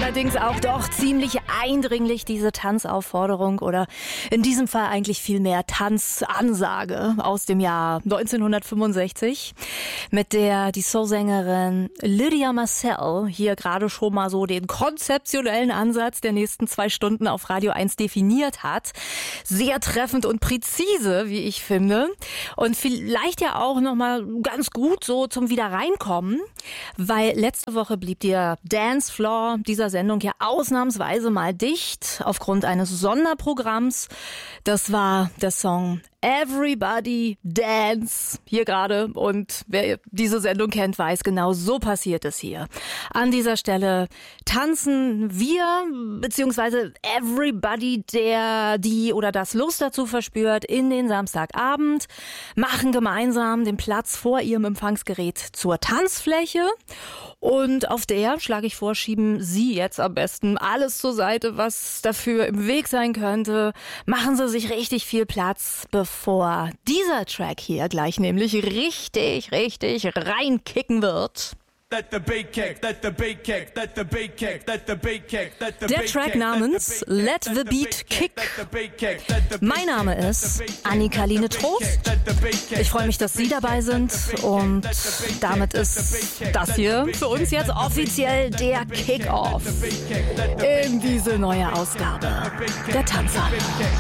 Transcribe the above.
allerdings auch doch ziemlich eindringlich, diese Tanzaufforderung oder in diesem Fall eigentlich vielmehr Tanzansage aus dem Jahr 1965, mit der die Soulsängerin Lydia Marcel hier gerade schon mal so den konzeptionellen Ansatz der nächsten 2 Stunden auf Radio 1 definiert hat. Sehr treffend und präzise, wie ich finde. Und vielleicht ja auch nochmal ganz gut so zum Wiederreinkommen, weil letzte Woche blieb der Dancefloor dieser Sendung ja ausnahmsweise mal dicht aufgrund eines Sonderprogramms. Das war der Song Everybody Dance hier gerade, und wer diese Sendung kennt, weiß, genau so passiert es hier. An dieser Stelle tanzen wir, beziehungsweise everybody, der die oder das Lust dazu verspürt, in den Samstagabend, machen gemeinsam den Platz vor ihrem Empfangsgerät zur Tanzfläche. Und auf der, schlage ich vor, schieben Sie jetzt am besten alles zur Seite, was dafür im Weg sein könnte. Machen Sie sich richtig viel Platz, bevor dieser Track hier gleich nämlich richtig reinkicken wird. Der Track namens Let the Beat Kick. Mein Name ist Annika-Line Trost. Ich freue mich, dass Sie dabei sind, und damit ist das hier für uns jetzt offiziell der Kick-Off in diese neue Ausgabe der Tanzhalle.